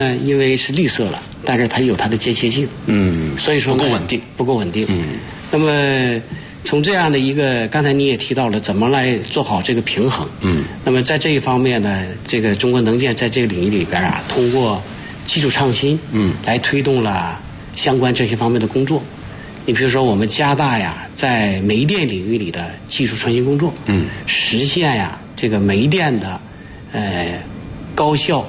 因为是绿色了，但是它有它的间歇性，所以说不够稳定， 那么从这样的一个，刚才你也提到了怎么来做好这个平衡，那么在这一方面呢，这个中国能建在这个领域里边啊，通过技术创新，来推动了相关这些方面的工作。你比如说，我们加大呀，在煤电领域里的技术创新工作，实现呀这个煤电的高效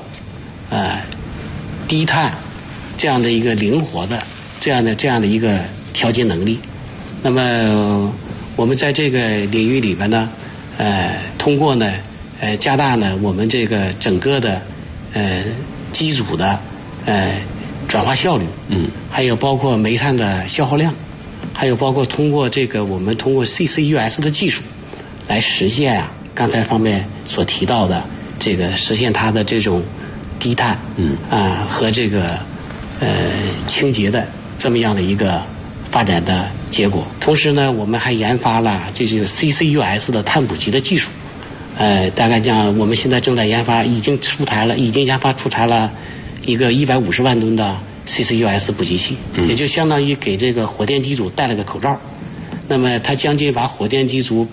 低碳这样的一个灵活的这样的一个调节能力。那么我们在这个领域里边呢，通过呢加大呢我们这个整个的机组的转化效率，还有包括煤炭的消耗量，还有包括我们通过 CCUS 的技术来实现啊刚才方面所提到的这个实现它的这种低碳和这个清洁的这么样的一个发展的结果。同时呢，我们还研发了这个 CCUS 的碳捕集的技术，大概讲我们现在正在研发，已经研发出台了一个150万吨的 CCUS 捕集器，也就相当于给这个火电机组戴了个口罩。那么它将近把火电机组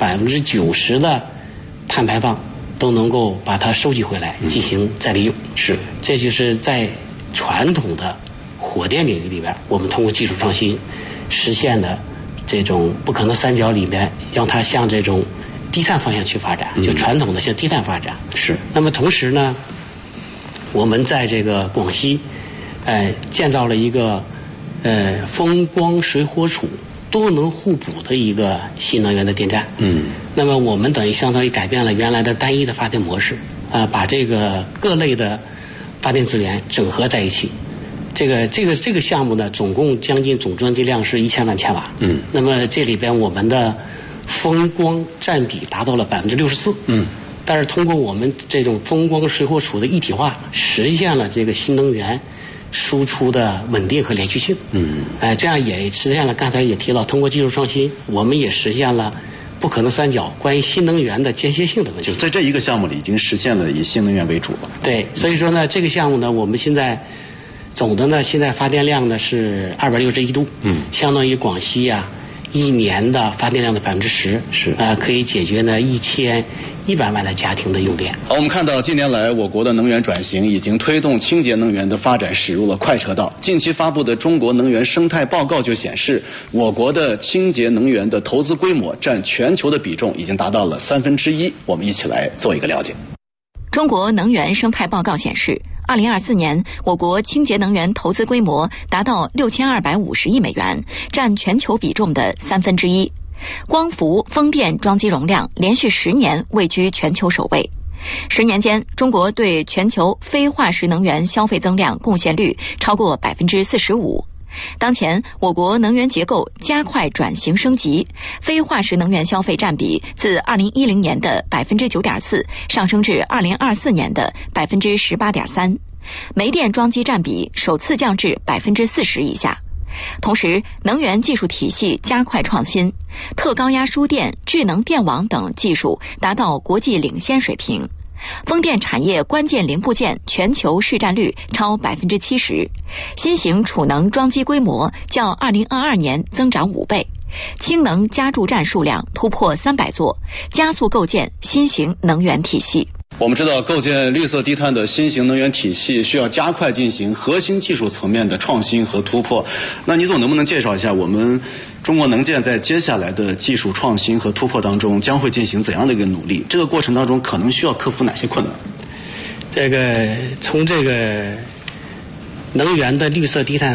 90%的碳排放都能够把它收集回来进行再利用。这就是在传统的火电领域里边，我们通过技术创新实现的这种不可能三角里面，让它向这种低碳方向去发展，就传统的向低碳发展。那么同时呢，我们在这个广西，建造了一个风光水火储多能互补的一个新能源的电站。那么我们等于相当于改变了原来的单一的发电模式，把这个各类的发电资源整合在一起。这个项目呢，总共将近总装机量是1000万千瓦。那么这里边我们的风光占比达到了64%。但是通过我们这种风光水火储的一体化，实现了这个新能源输出的稳定和连续性。这样也实现了刚才也提到，通过技术创新，我们也实现了不可能三角关于新能源的间歇性的问题。 就在这一个项目里已经实现了以新能源为主了。 对，所以说呢，这个项目呢，我们现在总的呢，现在发电量呢是261度，相当于广西呀一年的发电量的10%，可以解决呢1100万的家庭的用电。 好，我们看到近年来我国的能源转型已经推动清洁能源的发展驶入了快车道。近期发布的中国能源生态报告就显示，我国的清洁能源的投资规模占全球的比重已经达到了1/3。我们一起来做一个了解。 中国能源生态报告显示，2024年我国清洁能源投资规模达到6250亿美元，占全球比重的1/3。光伏、风电装机容量连续10年位居全球首位。10年间，中国对全球非化石能源消费增量贡献率超过45%。当前，我国能源结构加快转型升级，非化石能源消费占比自2010年的9.4%上升至2024年的18.3%，煤电装机占比首次降至40%以下。同时，能源技术体系加快创新，特高压输电、智能电网等技术达到国际领先水平。风电产业关键零部件全球市占率超70%，新型储能装机规模较2022年增长5倍，氢能加注站数量突破300座，加速构建新型能源体系。 我们知道，构建绿色低碳的新型能源体系需要加快进行核心技术层面的创新和突破。那倪总能不能介绍一下我们中国能建在接下来的技术创新和突破当中将会进行怎样的一个努力？这个过程当中可能需要克服哪些困难？ 从这个能源的绿色低碳